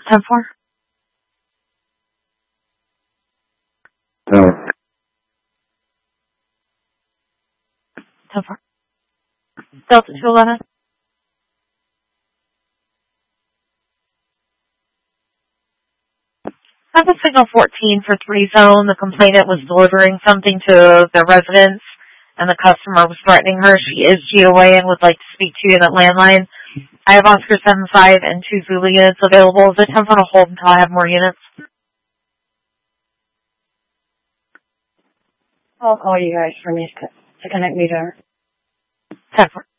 10-4. Tower. 10-4. Delta 211. I have a signal 14 for 3 zone. The complainant was delivering something to their residence, and the customer was threatening her. She is GOA and would like to speak to you in that landline. I have Oscar 75 and 2 Zulu units available. Is it 10-4 to hold until I have more units? I'll call you guys for me to connect me there. 10-4.